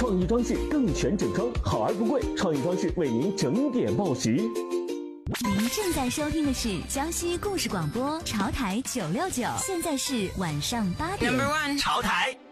创意装饰更全整装，好而不贵，创意装饰为您整点报时。 您正在收听的是江西故事广播潮台969，现在是晚上8点。 Number 1，潮台。